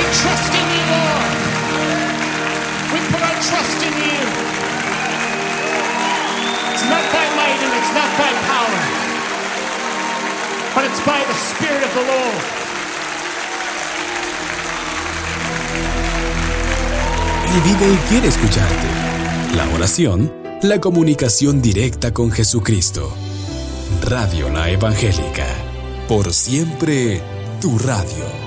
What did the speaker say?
trust in you, Lord. We put our trust in you. It's not by might and it's not by power, but it's by the Spirit of the Lord. Él vive y quiere escucharte. La oración, la comunicación directa con Jesucristo. Radio La Evangélica. Por siempre, tu radio.